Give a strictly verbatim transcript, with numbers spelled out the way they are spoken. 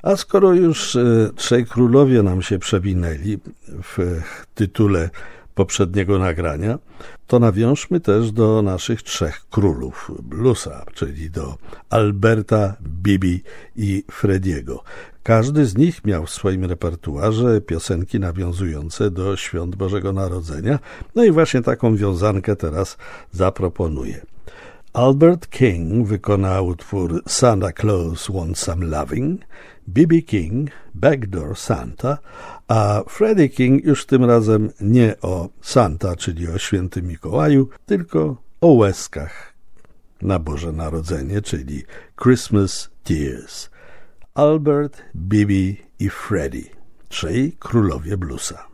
A skoro już e, trzej królowie nam się przewinęli w tytule poprzedniego nagrania, to nawiążmy też do naszych trzech królów bluesa, czyli do Alberta, Bibi i Frediego. Każdy z nich miał w swoim repertuarze piosenki nawiązujące do świąt Bożego Narodzenia, no i właśnie taką wiązankę teraz zaproponuję. Albert King wykona utwór Santa Claus Wants Some Loving, B B King Backdoor Santa, a Freddie King już tym razem nie o Santa, czyli o świętym Mikołaju, tylko o łezkach na Boże Narodzenie, czyli Christmas Tears. Albert, Bibi i Freddie, trzej królowie bluesa.